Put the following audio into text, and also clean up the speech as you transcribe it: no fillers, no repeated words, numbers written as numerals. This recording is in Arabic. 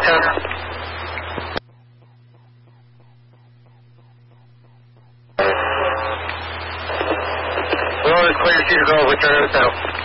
10. Roll is clear, you to go, return to the cell.